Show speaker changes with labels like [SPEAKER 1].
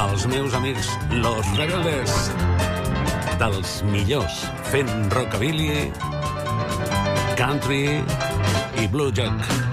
[SPEAKER 1] els meus amics Los Rebeldes, dels millors fent rockabilly, country i blue jack.